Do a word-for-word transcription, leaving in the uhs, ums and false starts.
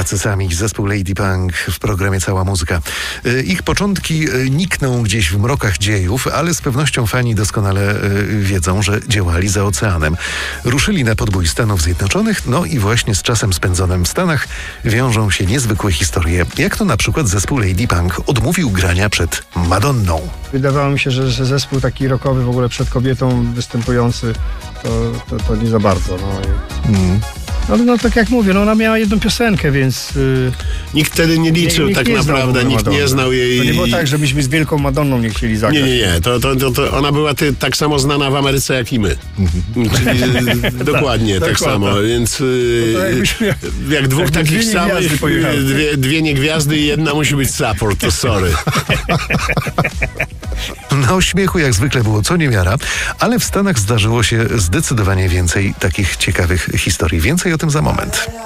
tacy sami, zespół Lady Punk w programie Cała Muzyka. Ich początki nikną gdzieś w mrokach dziejów, ale z pewnością fani doskonale wiedzą, że działali za oceanem. Ruszyli na podbój Stanów Zjednoczonych, no i właśnie z czasem spędzonym w Stanach wiążą się niezwykłe historie, jak to na przykład zespół Lady Punk odmówił grania przed Madonną. Wydawało mi się, że, że zespół taki rockowy w ogóle przed kobietą występujący, to, to, to nie za bardzo. No. Mm. Ale no tak jak mówię, no ona miała jedną piosenkę, więc... Yy, nikt wtedy nie liczył, nikt tak nie naprawdę, nikt nie znał jej... To nie było tak, że myśmy z Wielką Madonną nie chcieli zagrać. Nie, nie, nie, to, to, to, to ona była ty, tak samo znana w Ameryce jak i my. Czyli dokładnie tak, tak samo, więc yy, jak dwóch takich samych, dwie, dwie niegwiazdy i jedna musi być support, to sorry. Na śmiechu jak zwykle było co niemiara, ale w Stanach zdarzyło się zdecydowanie więcej takich ciekawych historii. Więcej o tym za moment.